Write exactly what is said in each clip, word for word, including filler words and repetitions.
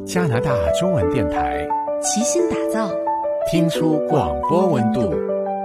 加拿大中文电台齐心打造， 听出广播温度。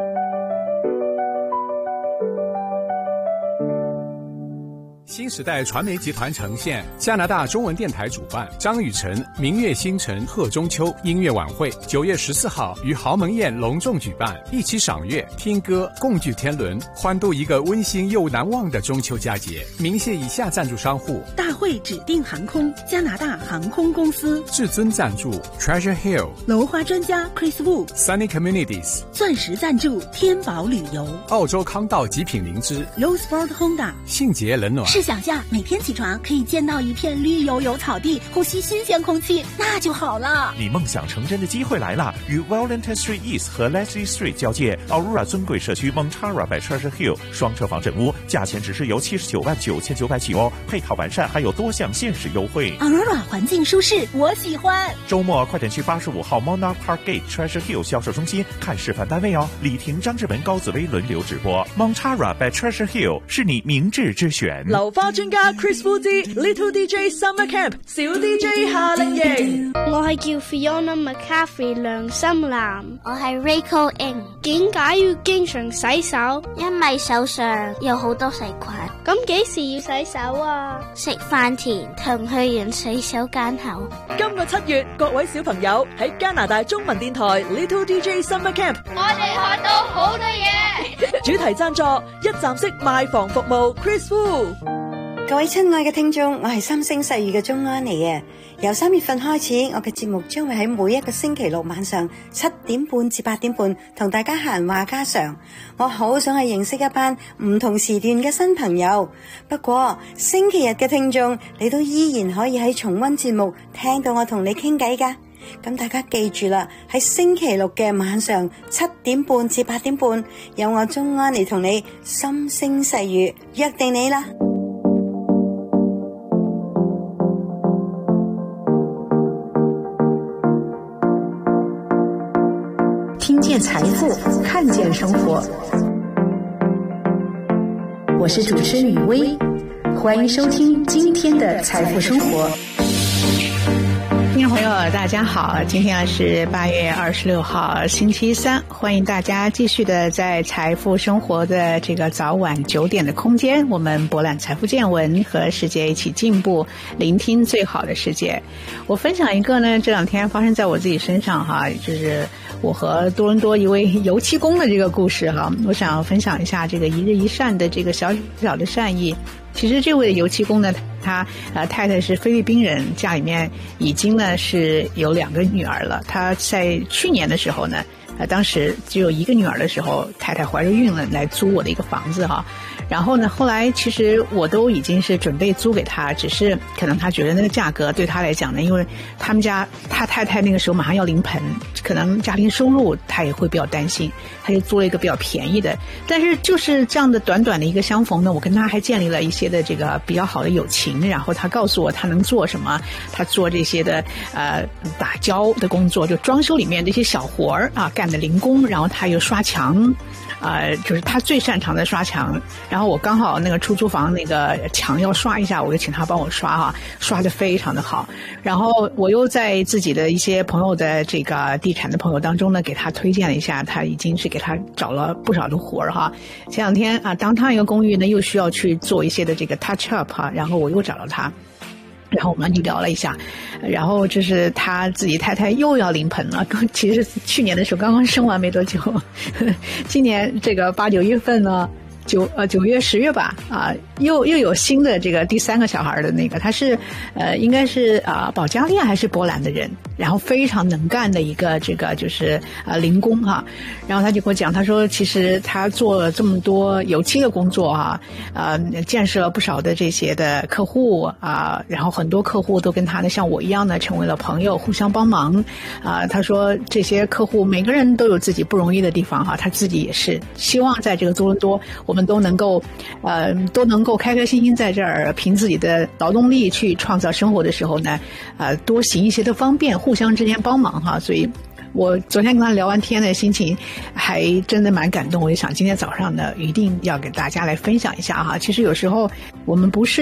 新时代传媒集团呈现，加拿大中文电台主办，张雨晨明月星辰贺中秋音乐晚会，九月十四号于豪门宴隆重举办，一起赏月、听歌，共聚天伦，欢度一个温馨又难忘的中秋佳节。鸣谢以下赞助商户： 大会指定航空、加拿大航空公司； 至尊赞助 Treasure Hill； 楼花专家 Chris Wu；Sunny Communities； 钻石赞助天宝旅游； 澳洲康道极品灵芝； Rosport Honda； 信捷冷暖。 试想下，每天起床可以见到一片绿油油草地，呼吸新鲜空气，那就好了。 你梦想成真的机会来了！与 Wellington Street East 和 Leslie Street 交界 ，Aurora 尊贵社区 Montara by Treasure Hill 双车房整屋，价钱只是由七十九万九千九百起哦，配套完善，还有多项限时优惠。 Aurora 环境舒适，我喜欢。 周末快点去八十五号 Monarch Park Gate Treasure Hill 销售中心看示范单位哦。李婷、张志文、高紫薇轮流直播。Montara by Treasure Hill 是你明智之选。 流花專家 Chris Wu 之 Little D J Summer Camp 小 D J 夏令營。 我係叫 Fiona McCaffrey 梁心蘭。 我係 Rachel Ng。 點解要經常洗手？ 因為手上有好多細菌。 咁幾時要洗手啊？ 食飯前同去完洗手間後。 今個七月，各位小朋友喺加拿大中文電台 Little D J Summer Camp， 我哋學到好多嘢。 主題贊助一站式賣房服務 Chris Wu。 各位親愛嘅聽眾，我係三星細語嘅鍾安妮啊！由三月份開始，我嘅節目將會喺每一個星期六晚上七點半至八點半同大家閒話家常。我好想去認識一班唔同時段嘅新朋友。不過星期日嘅聽眾，你都依然可以喺重溫節目聽到我同你傾偈㗎。咁大家記住啦，喺星期六嘅晚上七點半至八點半，有我鍾安妮同你心聲細語，約定你啦。 听见财富，看见生活。我是主持人雨薇，欢迎收听今天的财富生活。 听众朋友大家好，今天是八月二十六号星期三，欢迎大家继续的在财富生活的这个早晚九点的空间，我们博览财富见闻，和世界一起进步，聆听最好的世界。我分享一个呢，这两天发生在我自己身上哈，就是我和多伦多一位油漆工的这个故事哈。我想分享一下这个一日一善的这个小小的善意。其实这位油漆工呢，他呃太太是菲律宾人，家里面已经呢是有两个女儿了。他在去年的时候呢，呃当时只有一个女儿的时候，太太怀着孕了，来租我的一个房子哈。然后呢，后来其实我都已经是准备租给他，只是可能他觉得那个价格对他来讲呢，因为他们家他太太那个时候马上要临盆，可能家庭收入他也会比较担心，他就租了一个比较便宜的。但是就是这样的短短的一个相逢呢，我跟他还建立了一些的这个比较好的友情。然后他告诉我他能做什么，他做这些的呃打胶的工作，就装修里面这些小活儿啊，干的零工。然后他又刷墙。呃，就是他最擅长的刷墙，然后我刚好那个出租房那个墙要刷一下，我就请他帮我刷哈，刷得非常的好。然后我又在自己的一些朋友的这个地产的朋友当中呢，给他推荐了一下，他已经是给他找了不少的活儿哈。前两天啊，当他一个公寓呢，又需要去做一些的这个 touch up 哈，然后我又找到他。然后我们就聊了一下，然后就是他自己太太又要临盆了，其实去年的时候刚刚生完没多久，今年这个八九月份呢，九呃九月十月吧啊、呃，又又有新的这个第三个小孩的那个，他是呃应该是啊、呃、保加利亚还是波兰的人，然后非常能干的一个这个就是呃零工哈，然后他就跟我讲，他说其实他做了这么多油漆的工作哈，呃建设了不少的这些的客户啊、呃，然后很多客户都跟他呢像我一样的成为了朋友，互相帮忙啊、呃。他说这些客户每个人都有自己不容易的地方哈，他自己也是希望在这个多伦多我们都能够呃都能够开开心心在这儿凭自己的劳动力去创造生活的时候呢，呃多行一些的方便，互相之间帮忙哈。所以我昨天跟他聊完天的心情还真的蛮感动，我就想今天早上呢一定要给大家来分享一下哈。其实有时候我们不是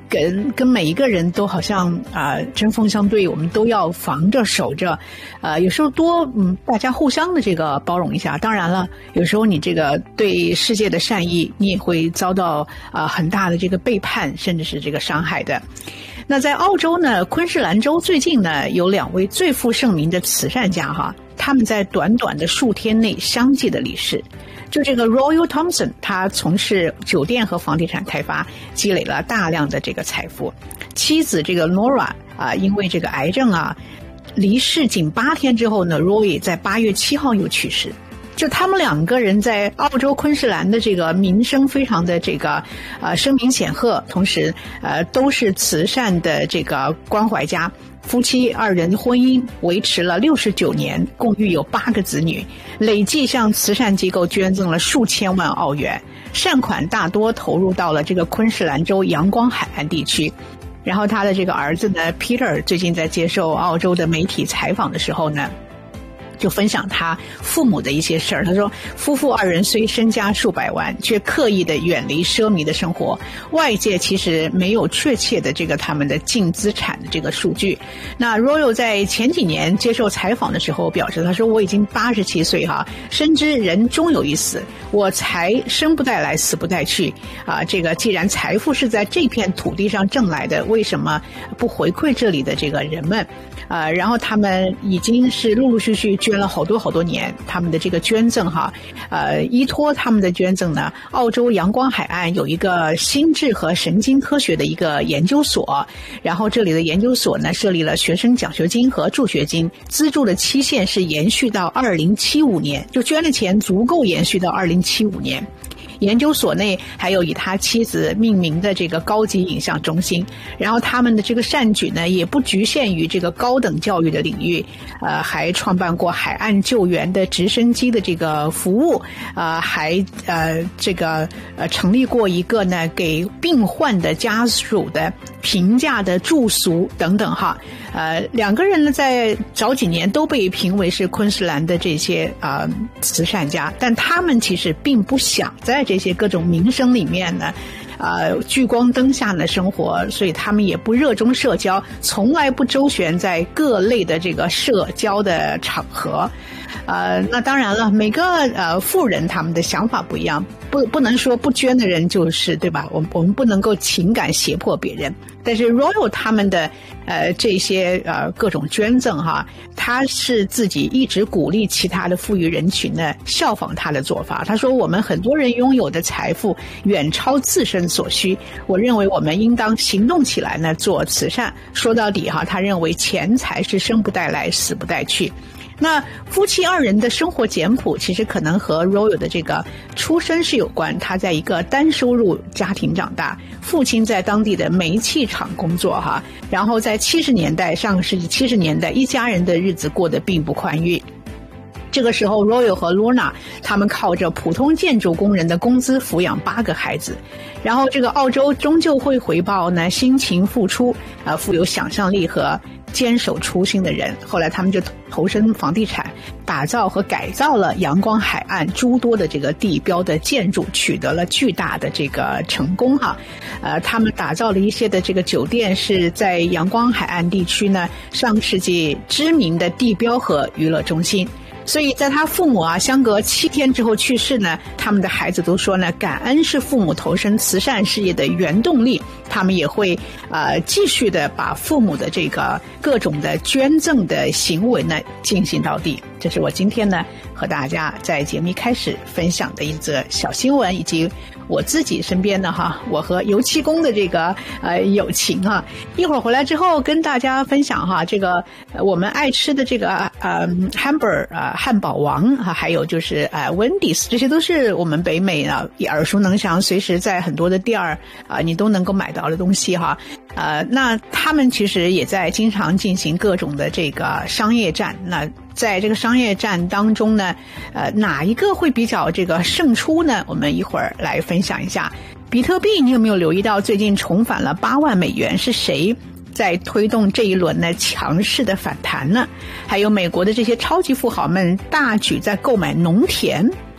跟跟每一个人都好像啊、呃、针锋相对，我们都要防着守着，呃，有时候多嗯大家互相的这个包容一下。当然了，有时候你这个对世界的善意，你也会遭到啊、呃、很大的这个背叛，甚至是这个伤害的。那在澳洲呢，昆士兰州最近呢有两位最负盛名的慈善家哈，他们在短短的数天内相继的离世。就这个 Royal Thompson， 他从事酒店和房地产开发，积累了大量的这个财富。妻子这个 Nora 啊、呃，因为这个癌症啊离世仅八天之后呢 ，Roy 在八月七号又去世。就他们两个人在澳洲昆士兰的这个名声非常的这个呃声名显赫，同时呃都是慈善的这个关怀家。夫妻二人婚姻维持了六十九年，共育有八个子女，累计向慈善机构捐赠了数千万澳元，善款大多投入到了这个昆士兰州阳光海岸地区。然后他的这个儿子呢 Peter 最近在接受澳洲的媒体采访的时候呢，就分享他父母的一些事儿。他说，夫妇二人虽身家数百万，却刻意的远离奢靡的生活，外界其实没有确切的这个他们的净资产的这个数据。那 Royal 在前几年接受采访的时候表示，他说，我已经八十七岁哈，深知人终有一死，我才生不带来死不带去啊！这个既然财富是在这片土地上挣来的，为什么不回馈这里的这个人们？呃，然后他们已经是陆陆续续捐了好多好多年，他们的这个捐赠哈，呃，依托他们的捐赠呢，澳洲阳光海岸有一个心智和神经科学的一个研究所，然后这里的研究所呢设立了学生奖学金和助学金，资助的期限是延续到二零七五年，就捐的钱足够延续到二零七五年。研究所内还有以他妻子命名的这个高级影像中心，然后他们的这个善举呢也不局限于这个高等教育的领域，呃，还创办过海岸救援的直升机的这个服务，呃，还呃这个呃成立过一个呢给病患的家属的平价的住宿等等哈，呃，两个人呢在早几年都被评为是昆士兰的这些呃慈善家，但他们其实并不想在这些各种名声里面呢呃，聚光灯下的生活，所以他们也不热衷社交，从来不周旋在各类的这个社交的场合。呃，那当然了，每个呃富人他们的想法不一样，不不能说不捐的人就是对吧？我们我们不能够情感胁迫别人。但是 Royal 他们的呃这些呃各种捐赠哈，他是自己一直鼓励其他的富裕人群呢效仿他的做法。他说，我们很多人拥有的财富远超自身所需，我认为我们应当行动起来呢做慈善。说到底哈，他认为钱财是生不带来死不带去。那夫妻二人的生活简朴，其实可能和 Royal 的这个出身是有关。他在一个单收入家庭长大，父亲在当地的煤气厂工作哈，然后在七十年代，上个世纪七十年代，一家人的日子过得并不宽裕。这个时候 Royal 和 Lorna 他们靠着普通建筑工人的工资抚养八个孩子，然后这个澳洲终究会回报呢辛勤付出呃富有想象力和坚守初心的人。后来他们就投身房地产，打造和改造了阳光海岸诸多的这个地标的建筑，取得了巨大的这个成功哈。呃，他们打造了一些的这个酒店，是在阳光海岸地区呢上世纪知名的地标和娱乐中心。所以在他父母啊相隔七天之后去世呢，他们的孩子都说呢，感恩是父母投身慈善事业的原动力，他们也会呃继续的把父母的这个各种的捐赠的行为呢进行到底。这是我今天呢和大家在节目一开始分享的一则小新闻，以及我自己身边的哈，我和油漆工的这个呃友情啊。一会儿回来之后跟大家分享哈，这个我们爱吃的这个呃 hamburger 啊、呃、汉堡王啊，还有就是呃 Wendy's， 这些都是我们北美呢也耳熟能详，随时在很多的店儿啊、呃、你都能够买到的东西哈。呃，那他们其实也在经常进行各种的这个商业战。那在这个商业战当中呢，呃，哪一个会比较这个胜出呢？我们一会儿来分享一下。比特币，你有没有留意到最近重返了八万美元？是谁在推动这一轮呢强势的反弹呢？还有美国的这些超级富豪们大举在购买农田。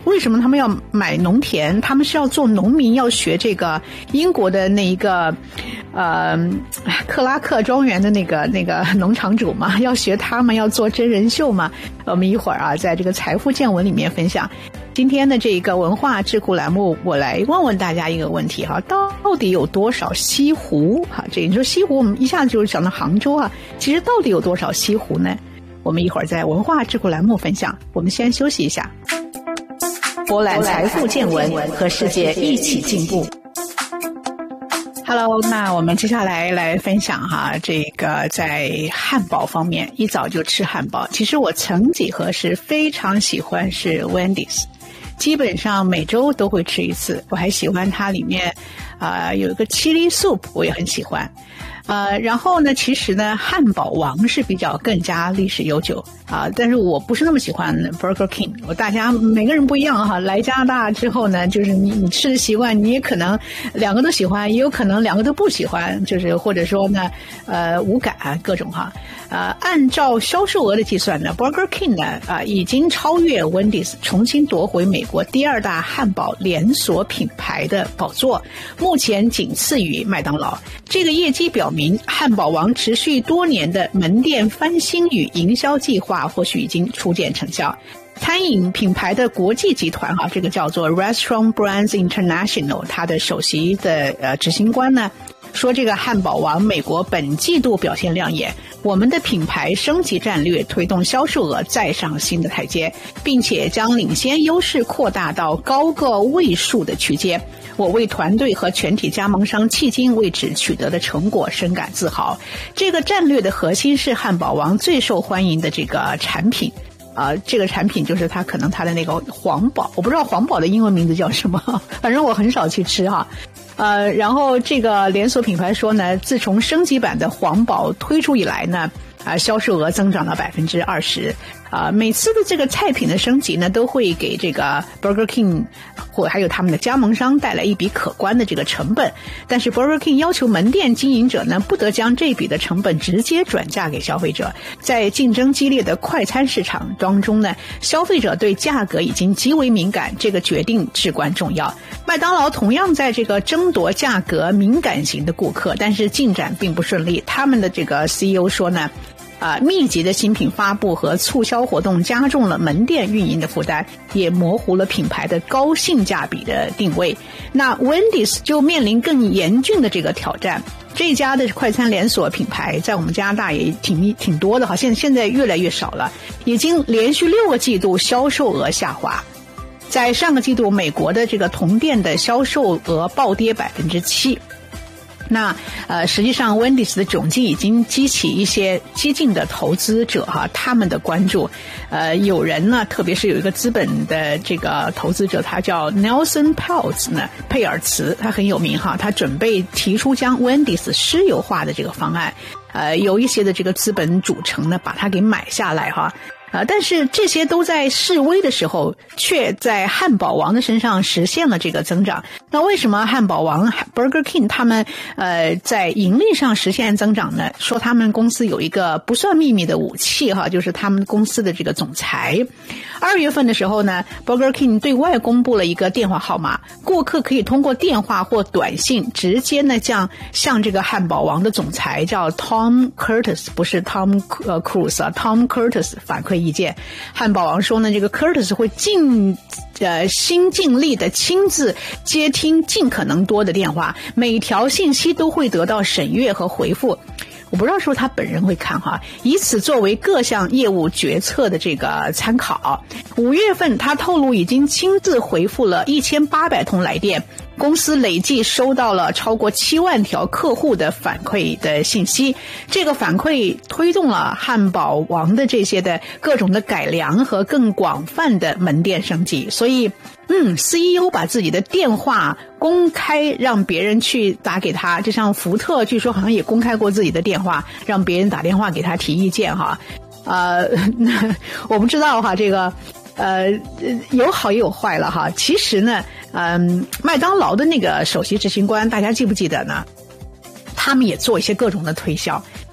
为什么他们要买农田？他们是要做农民，要学这个英国的那一个呃克拉克庄园的那个那个农场主嘛，要学他们，要做真人秀嘛。我们一会儿啊，在这个财富见闻里面分享。今天的这个文化智库栏目，我来问问大家一个问题哈，到底有多少西湖？哈，这你说西湖，我们一下子就想到杭州啊，其实到底有多少西湖呢？我们一会儿在文化智库栏目分享。我们先休息一下，博览财富见闻，和世界一起进步。Hello， 那我们接下来来分享哈，这个在汉堡方面，一早就吃汉堡。其实我曾几何时非常喜欢是 Wendy's， 基本上每周都会吃一次。我还喜欢它里面啊、呃、有一个 chili soup， 我也很喜欢。呃，然后呢，其实呢，汉堡王是比较更加历史悠久啊、呃，但是我不是那么喜欢 Burger King。我大家每个人不一样哈，来加拿大之后呢，就是你你吃的习惯，你也可能两个都喜欢，也有可能两个都不喜欢，就是或者说呢，呃，无感各种哈。呃，按照销售额的计算呢 ，Burger King 呢啊、呃、已经超越 Wendy's， 重新夺回美国第二大汉堡连锁品牌的宝座，目前仅次于麦当劳。这个业绩表明，汉堡王持续多年的门店翻新与营销计划或许已经初见成效。餐饮品牌的国际集团哈，这个叫做 Restaurant Brands International， 它的首席的呃执行官呢说，这个汉堡王美国本季度表现亮眼，我们的品牌升级战略推动销售额再上新的台阶，并且将领先优势扩大到高个位数的区间。我为团队和全体加盟商迄今为止取得的成果深感自豪。这个战略的核心是汉堡王最受欢迎的这个产品。呃，这个产品就是它可能它的那个皇堡，我不知道皇堡的英文名字叫什么，反正我很少去吃哈。呃，然后这个连锁品牌说呢，自从升级版的皇堡推出以来呢，啊、呃，销售额增长了百分之二十。啊，每次的这个菜品的升级呢，都会给这个 Burger King 或还有他们的加盟商带来一笔可观的这个成本。但是 Burger King 要求门店经营者呢，不得将这笔的成本直接转嫁给消费者。在竞争激烈的快餐市场当中呢，消费者对价格已经极为敏感，这个决定至关重要。麦当劳同样在这个争夺价格敏感型的顾客，但是进展并不顺利。他们的这个 C E O 说呢，啊，密集的新品发布和促销活动加重了门店运营的负担，也模糊了品牌的高性价比的定位。那 Wendy's 就面临更严峻的这个挑战。这家的快餐连锁品牌在我们加拿大也挺挺多的哈，现现在越来越少了，已经连续六个季度销售额下滑。在上个季度，美国的这个同店的销售额暴跌百分之七。那呃，实际上 Wendy's 的窘境已经激起一些激进的投资者哈他们的关注。呃，有人呢，特别是有一个资本的这个投资者，他叫 Nelson Peltz 呢，佩尔茨，他很有名哈，他准备提出将 Wendy's 私有化的这个方案。呃，有一些的这个资本主城呢，把它给买下来哈。呃，但是这些都在示威的时候，却在汉堡王的身上实现了这个增长。那为什么汉堡王 Burger King 他们呃在盈利上实现增长呢？说他们公司有一个不算秘密的武器哈，就是他们公司的这个总裁。二月份的时候呢 ，Burger King 对外公布了一个电话号码，顾客可以通过电话或短信直接呢向向这个汉堡王的总裁叫 Tom Curtis， 不是 Tom Cruise 啊 ，Tom Curtis 反馈意见。汉堡王说呢，这个 Curtis 会尽呃心尽力的亲自接听尽可能多的电话，每条信息都会得到审阅和回复。我不知道是不是他本人会看哈，以此作为各项业务决策的这个参考。五月份他透露已经亲自回复了一千八百通来电，公司累计收到了超过七万条客户的反馈的信息。这个反馈推动了汉堡王的这些的各种的改良和更广泛的门店升级。所以嗯 C E O 把自己的电话公开让别人去打给他，就像福特据说好像也公开过自己的电话，让别人打电话给他提意见哈。呃我不知道哈，这个呃有好也有坏了哈。其实呢嗯，麦当劳的那个首席执行官大家记不记得呢？他们也做一些各种的推销。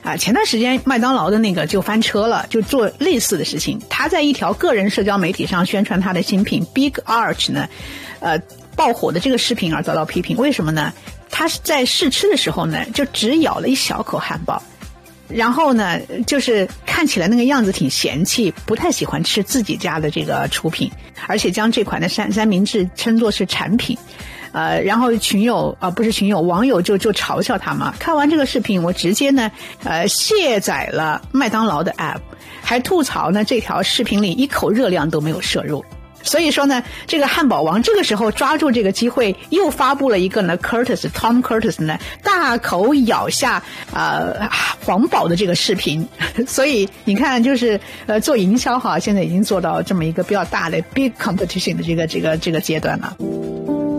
啊，前段时间麦当劳的那个就翻车了，就做类似的事情。他在一条个人社交媒体上宣传他的新品 Big Arch 呢，呃，爆火的这个视频而遭到批评。为什么呢？他是在试吃的时候呢，就只咬了一小口汉堡，然后呢，就是看起来那个样子挺嫌弃，不太喜欢吃自己家的这个出品，而且将这款的三三明治称作是产品。呃，然后群友啊、呃，不是群友，网友就就嘲笑他嘛。看完这个视频，我直接呢，呃，卸载了麦当劳的 app， 还吐槽呢这条视频里一口热量都没有摄入。所以说呢，这个汉堡王这个时候抓住这个机会，又发布了一个呢 Curtis Tom Curtis 呢大口咬下呃黄堡的这个视频。所以你看，就是呃做营销哈，现在已经做到这么一个比较大的 big competition 的这个这个这个阶段了。